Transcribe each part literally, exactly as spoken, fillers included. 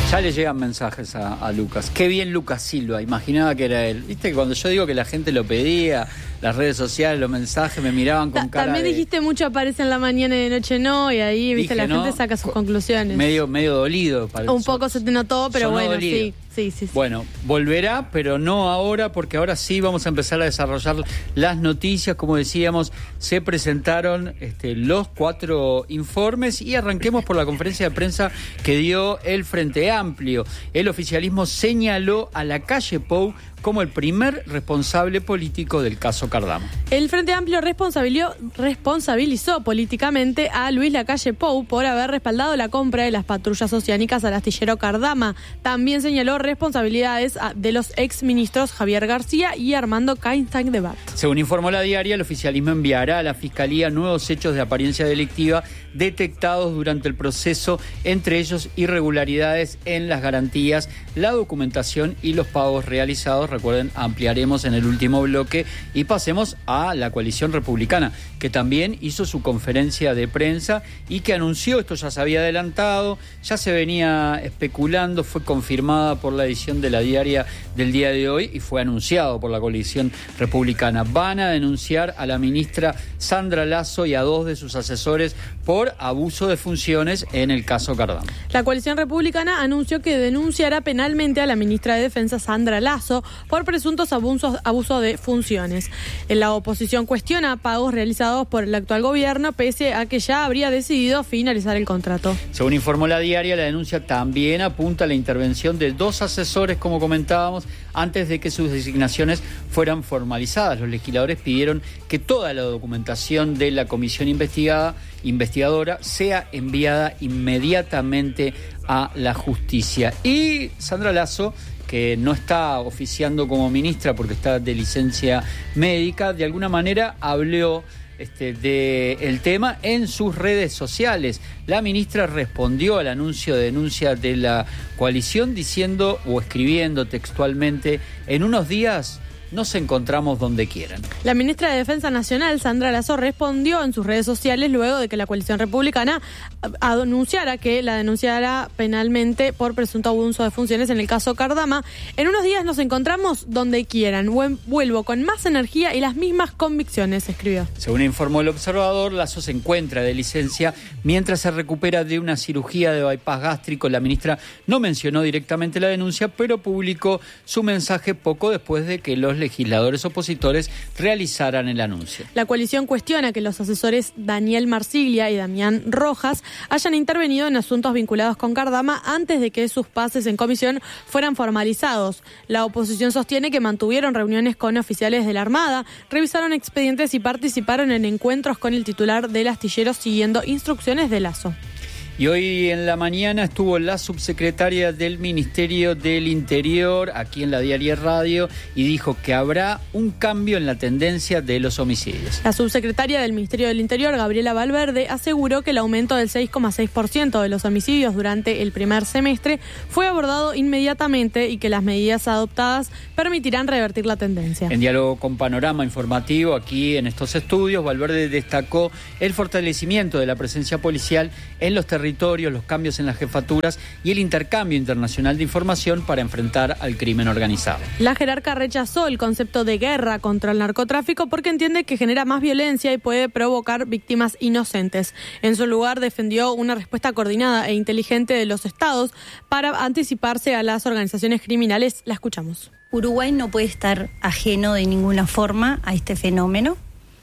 Ya le llegan mensajes a, a Lucas. Qué bien Lucas Silva, imaginaba que era él. Viste que cuando yo digo que la gente lo pedía, las redes sociales, los mensajes, me miraban con Ta- cara También de... dijiste mucho aparece en la mañana y de noche no, y ahí, viste, Dije, la ¿no? gente saca sus conclusiones. Medio, medio dolido. Para Un poco se te notó, pero sonó bueno, dolido. sí, sí, sí, sí. Bueno, volverá, pero no ahora, porque ahora sí vamos a empezar a desarrollar las noticias. Como decíamos, se presentaron este, los cuatro informes y arranquemos por la conferencia de prensa que dio el Frente Amplio. El oficialismo señaló a Lacalle Pou como el primer responsable político del caso Cardama. El Frente Amplio responsabilizó, responsabilizó políticamente a Luis Lacalle Pou por haber respaldado la compra de las patrullas oceánicas al astillero Cardama. También señaló responsabilidades de los exministros Javier García y Armando Kainstein de Bat. Según informó la diaria, el oficialismo enviará a la Fiscalía nuevos hechos de apariencia delictiva detectados durante el proceso, entre ellos irregularidades en las garantías, la documentación y los pagos realizados. Recuerden, ampliaremos en el último bloque y pasemos a la coalición republicana, que también hizo su conferencia de prensa y que anunció, esto ya se había adelantado, ya se venía especulando, fue confirmada por la edición de la diaria del día de hoy y fue anunciado por la coalición republicana. Van a denunciar a la ministra Sandra Lasso y a dos de sus asesores por abuso de funciones en el caso Cardama. La coalición republicana anunció que denunciará penalmente a la ministra de Defensa Sandra Lasso por presuntos abusos abuso de funciones. En la oposición cuestiona pagos realizados por el actual gobierno, pese a que ya habría decidido finalizar el contrato. Según informó la diaria, la denuncia también apunta a la intervención de dos asesores, como comentábamos, antes de que sus designaciones fueran formalizadas. Los legisladores pidieron que toda la documentación de la comisión investigada, investigadora sea enviada inmediatamente a la justicia. Y Sandra Lasso, que no está oficiando como ministra porque está de licencia médica, de alguna manera habló este, del tema en sus redes sociales. La ministra respondió al anuncio de denuncia de la coalición diciendo o escribiendo textualmente: en unos días nos encontramos donde quieran. La ministra de Defensa Nacional, Sandra Lasso, respondió en sus redes sociales luego de que la coalición republicana anunciara que la denunciará penalmente por presunto abuso de funciones en el caso Cardama. En unos días nos encontramos donde quieran. Vuelvo con más energía y las mismas convicciones, escribió. Según informó el observador, Lasso se encuentra de licencia mientras se recupera de una cirugía de bypass gástrico. La ministra no mencionó directamente la denuncia, pero publicó su mensaje poco después de que los legisladores opositores realizaran el anuncio. La coalición cuestiona que los asesores Daniel Marsiglia y Damián Rojas hayan intervenido en asuntos vinculados con Cardama antes de que sus pases en comisión fueran formalizados. La oposición sostiene que mantuvieron reuniones con oficiales de la Armada, revisaron expedientes y participaron en encuentros con el titular del astillero siguiendo instrucciones de Lasso. Y hoy en la mañana estuvo la subsecretaria del Ministerio del Interior aquí en la Diaria Radio y dijo que habrá un cambio en la tendencia de los homicidios. La subsecretaria del Ministerio del Interior, Gabriela Valverde, aseguró que el aumento del seis coma seis por ciento de los homicidios durante el primer semestre fue abordado inmediatamente y que las medidas adoptadas permitirán revertir la tendencia. En diálogo con Panorama Informativo, aquí en estos estudios, Valverde destacó el fortalecimiento de la presencia policial en los territorios, los cambios en las jefaturas y el intercambio internacional de información para enfrentar al crimen organizado. La jerarca rechazó el concepto de guerra contra el narcotráfico porque entiende que genera más violencia y puede provocar víctimas inocentes. En su lugar, defendió una respuesta coordinada e inteligente de los estados para anticiparse a las organizaciones criminales. La escuchamos. Uruguay no puede estar ajeno de ninguna forma a este fenómeno,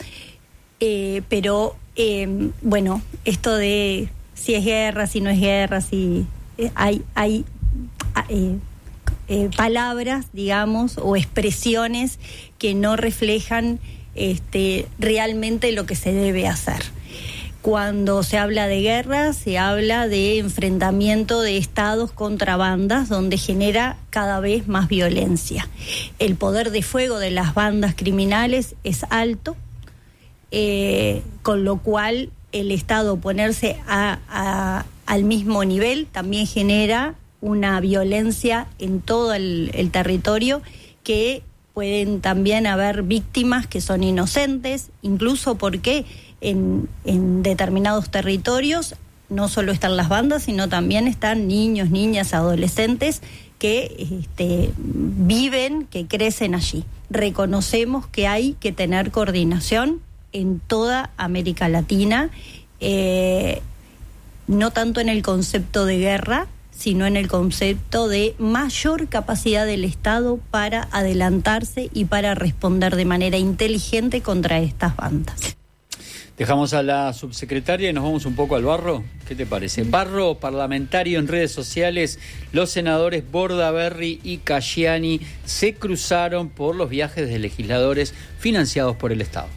eh, pero eh, bueno, esto de si es guerra, si no es guerra, si eh, hay, hay eh, eh, palabras, digamos, o expresiones que no reflejan este, realmente lo que se debe hacer. Cuando se habla de guerra, se habla de enfrentamiento de estados contra bandas, donde genera cada vez más violencia. El poder de fuego de las bandas criminales es alto, eh, con lo cual el Estado ponerse a, a, al mismo nivel también genera una violencia en todo el, el territorio, que pueden también haber víctimas que son inocentes, incluso porque en, en determinados territorios no solo están las bandas, sino también están niños, niñas, adolescentes que este, viven, que crecen allí. Reconocemos que hay que tener coordinación en toda América Latina, eh, no tanto en el concepto de guerra, sino en el concepto de mayor capacidad del Estado para adelantarse y para responder de manera inteligente contra estas bandas. Dejamos a la subsecretaria y nos vamos un poco al barro. ¿Qué te parece? Barro parlamentario en redes sociales. Los senadores Bordaberry y Casciani se cruzaron por los viajes de legisladores financiados por el Estado.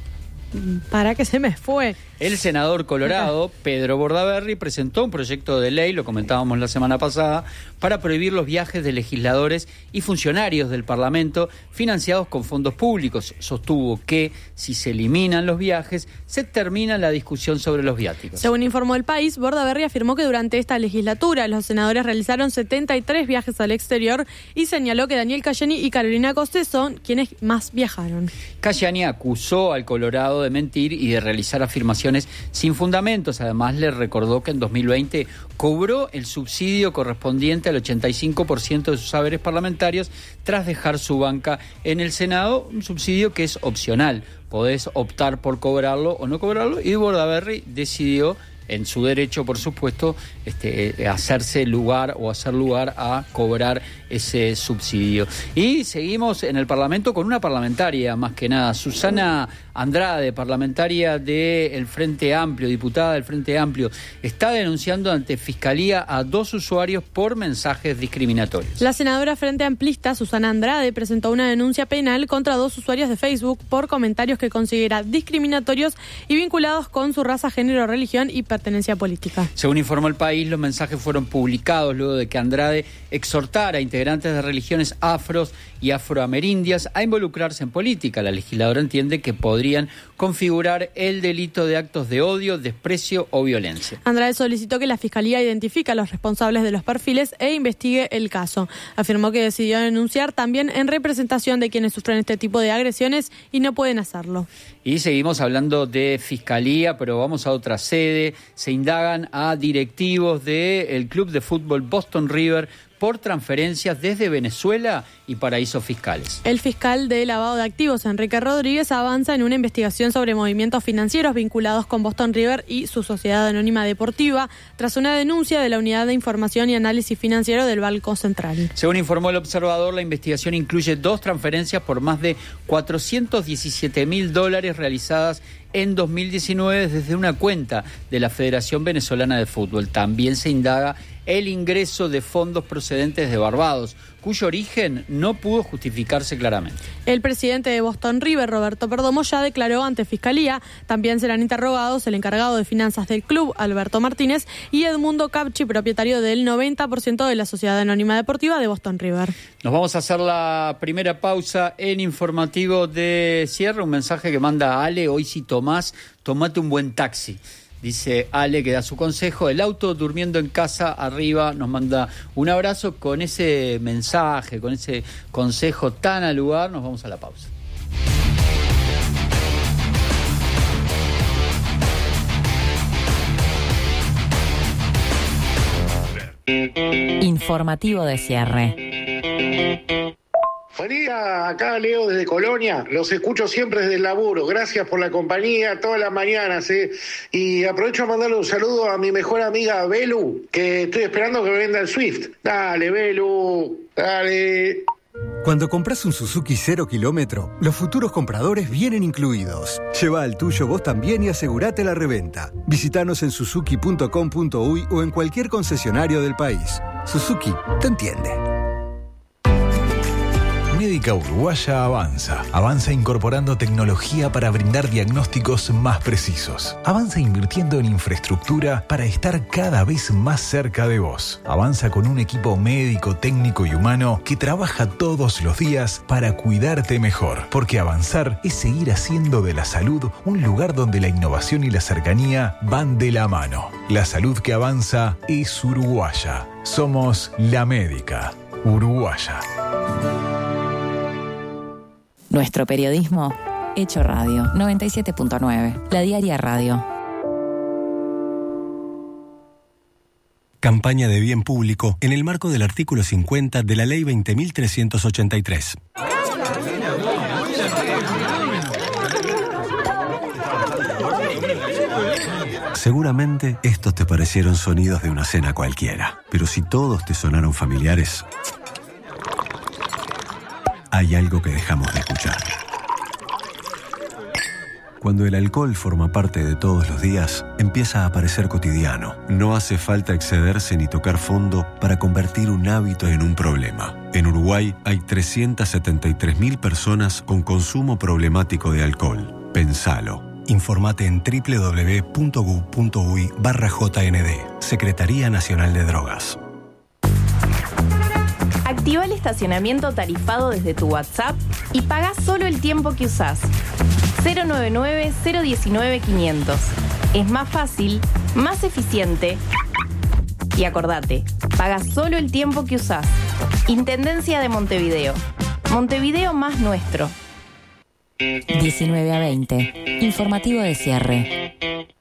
¿Para qué se me fue? El senador colorado, Pedro Bordaberry, presentó un proyecto de ley, lo comentábamos la semana pasada, para prohibir los viajes de legisladores y funcionarios del Parlamento financiados con fondos públicos. Sostuvo que, si se eliminan los viajes, se termina la discusión sobre los viáticos. Según informó El País, Bordaberry afirmó que durante esta legislatura los senadores realizaron setenta y tres viajes al exterior y señaló que Daniel Casciani y Carolina Costes son quienes más viajaron. Casciani acusó al colorado de mentir y de realizar afirmaciones sin fundamentos. Además, le recordó que en dos mil veinte cobró el subsidio correspondiente al ochenta y cinco por ciento de sus saberes parlamentarios tras dejar su banca en el Senado, un subsidio que es opcional. Podés optar por cobrarlo o no cobrarlo, y Bordaberry decidió, en su derecho, por supuesto, este, hacerse lugar o hacer lugar a cobrar ese subsidio. Y seguimos en el Parlamento con una parlamentaria, más que nada, Susana Andrade, parlamentaria del Frente Amplio, diputada del Frente Amplio, está denunciando ante Fiscalía a dos usuarios por mensajes discriminatorios. La senadora Frente Amplista, Susana Andrade, presentó una denuncia penal contra dos usuarios de Facebook por comentarios que considera discriminatorios y vinculados con su raza, género, religión y pertenencia política. Según informó El País, los mensajes fueron publicados luego de que Andrade exhortara a integrantes de religiones afros y afroamerindias a involucrarse en política. La legisladora entiende que podrían configurar el delito de actos de odio, desprecio o violencia. Andrade solicitó que la Fiscalía identifique a los responsables de los perfiles e investigue el caso. Afirmó que decidió denunciar también en representación de quienes sufren este tipo de agresiones y no pueden hacerlo. Y seguimos hablando de Fiscalía, pero vamos a otra sede. Se indagan a directivos del club de fútbol Boston River por transferencias desde Venezuela y paraísos fiscales. El fiscal de lavado de activos, Enrique Rodríguez, avanza en una investigación sobre movimientos financieros vinculados con Boston River y su sociedad anónima deportiva, tras una denuncia de la Unidad de Información y Análisis Financiero del Banco Central. Según informó El Observador, la investigación incluye dos transferencias por más de cuatrocientos diecisiete mil dólares realizadas en dos mil diecinueve desde una cuenta de la Federación Venezolana de Fútbol. También se indaga el ingreso de fondos procedentes de Barbados, cuyo origen no pudo justificarse claramente. El presidente de Boston River, Roberto Perdomo, ya declaró ante Fiscalía. También serán interrogados el encargado de finanzas del club, Alberto Martínez, y Edmundo Capchi, propietario del noventa por ciento de la Sociedad Anónima Deportiva de Boston River. Nos vamos a hacer la primera pausa en informativo de cierre. Un mensaje que manda Ale: hoy si tomás, tomate un buen taxi. Dice Ale, que da su consejo: el auto durmiendo en casa arriba. Nos manda un abrazo. Con ese mensaje, con ese consejo tan al lugar, nos vamos a la pausa. Informativo de cierre. Buen día, acá Leo desde Colonia, los escucho siempre desde el laburo, gracias por la compañía todas las mañanas, ¿eh? Y aprovecho a mandarle un saludo a mi mejor amiga Belu, que estoy esperando que me venda el Swift. Dale, Belu, dale. Cuando compras un Suzuki cero kilómetro, los futuros compradores vienen incluidos. Lleva al tuyo vos también y asegurate la reventa. Visítanos en suzuki punto com punto uy o en cualquier concesionario del país. Suzuki te entiende. Médica Uruguaya avanza. Avanza incorporando tecnología para brindar diagnósticos más precisos. Avanza invirtiendo en infraestructura para estar cada vez más cerca de vos. Avanza con un equipo médico, técnico y humano que trabaja todos los días para cuidarte mejor. Porque avanzar es seguir haciendo de la salud un lugar donde la innovación y la cercanía van de la mano. La salud que avanza es uruguaya. Somos la Médica Uruguaya. Nuestro periodismo, hecho radio, noventa y siete punto nueve, La Diaria Radio. Campaña de bien público en el marco del artículo cincuenta de la Ley veinte mil trescientos ochenta y tres. Seguramente estos te parecieron sonidos de una cena cualquiera, pero si todos te sonaron familiares, hay algo que dejamos de escuchar. Cuando el alcohol forma parte de todos los días, empieza a parecer cotidiano. No hace falta excederse ni tocar fondo para convertir un hábito en un problema. En Uruguay hay trescientas setenta y tres mil personas con consumo problemático de alcohol. Pensalo. Informate en doble u doble u doble u punto gu punto uy barra J N D. Secretaría Nacional de Drogas. Activa el estacionamiento tarifado desde tu WhatsApp y paga solo el tiempo que usás. cero nueve nueve, cero uno nueve, quinientos. Es más fácil, más eficiente. Y acordate, paga solo el tiempo que usás. Intendencia de Montevideo. Montevideo más nuestro. diecinueve a veinte. Informativo de cierre.